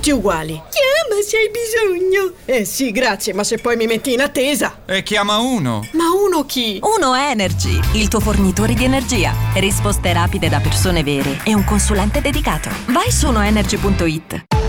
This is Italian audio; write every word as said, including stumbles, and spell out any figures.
tutti uguali. Chiama se hai bisogno. Eh sì, grazie, ma se poi mi metti in attesa. E chiama uno. Ma uno chi? Uno Energy, il tuo fornitore di energia. Risposte rapide da persone vere e un consulente dedicato. Vai su uno energy punto it.